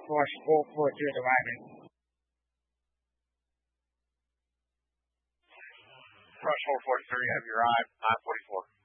Force 442 to Wagner. Rush 443, have your eye, 944.